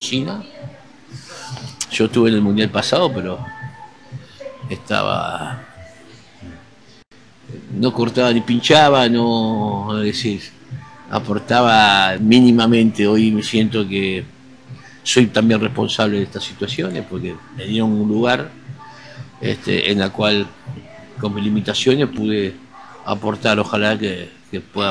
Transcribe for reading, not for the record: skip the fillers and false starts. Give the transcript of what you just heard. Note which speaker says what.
Speaker 1: China. Yo estuve en el mundial pasado, pero estaba, no cortaba ni pinchaba, no, es decir, aportaba mínimamente. Hoy me siento que soy también responsable de estas situaciones porque me dieron un lugar en la cual con mis limitaciones pude aportar. Ojalá que pueda